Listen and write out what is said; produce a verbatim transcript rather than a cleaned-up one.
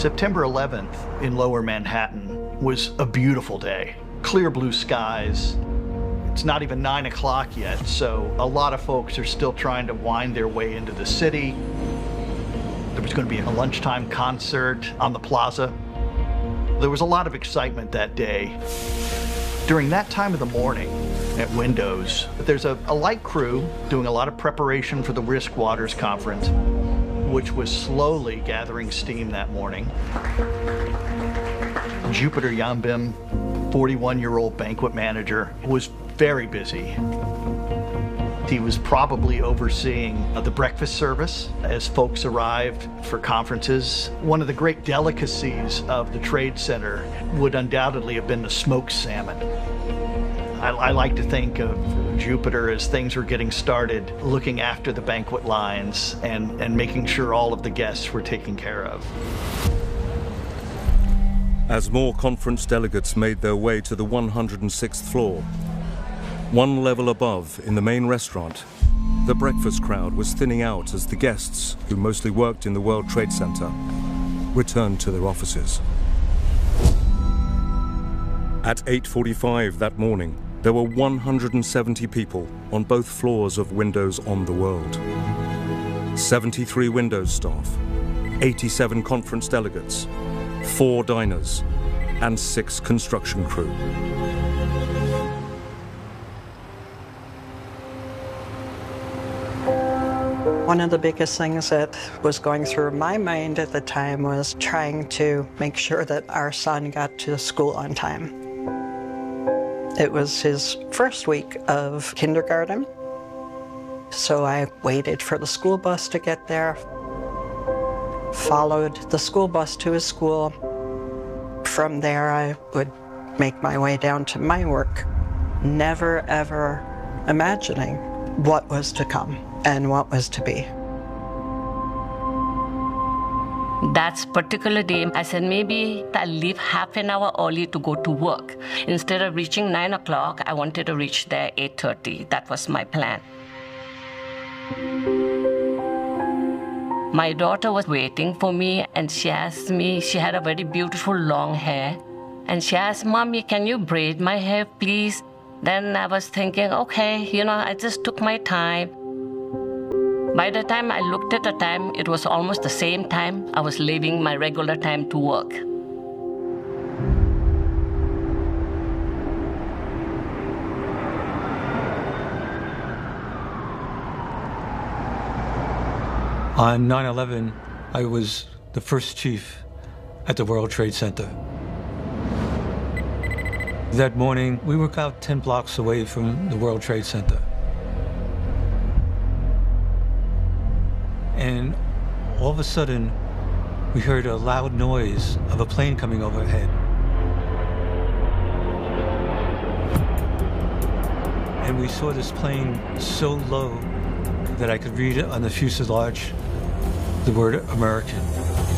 September eleventh in Lower Manhattan was a beautiful day. Clear blue skies. It's not even nine o'clock yet, so a lot of folks are still trying to wind their way into the city. There was going to be a lunchtime concert on the plaza. There was a lot of excitement that day. During that time of the morning at Windows, there's a, a light crew doing a lot of preparation for the Risk Waters Conference, which was slowly gathering steam that morning. Jupiter Yambim, forty-one-year-old banquet manager, was very busy. He was probably overseeing uh, the breakfast service as folks arrived for conferences. One of the great delicacies of the Trade Center would undoubtedly have been the smoked salmon. I, I like to think of Jupiter as things were getting started, looking after the banquet lines and, and making sure all of the guests were taken care of. As more conference delegates made their way to the one hundred sixth floor, one level above, in the main restaurant, the breakfast crowd was thinning out as the guests, who mostly worked in the World Trade Center, returned to their offices. At eight forty-five that morning, there were one hundred seventy people on both floors of Windows on the World. seventy-three Windows staff, eighty-seven conference delegates, four diners, and six construction crew. One of the biggest things that was going through my mind at the time was trying to make sure that our son got to school on time. It was his first week of kindergarten, so I waited for the school bus to get there, followed the school bus to his school. From there, I would make my way down to my work, never ever imagining what was to come and what was to be. That particular day, I said maybe I'll leave half an hour early to go to work. Instead of reaching nine o'clock, I wanted to reach there eight thirty. That was my plan. My daughter was waiting for me, and she asked me, she had a very beautiful long hair, and she asked, "Mommy, can you braid my hair, please?" Then I was thinking, okay, you know, I just took my time. By the time I looked at the time, it was almost the same time I was leaving my regular time to work. On nine eleven, I was the first chief at the World Trade Center. That morning, we were about ten blocks away from the World Trade Center. And all of a sudden, we heard a loud noise of a plane coming overhead. And we saw this plane so low that I could read on the fuselage the word American.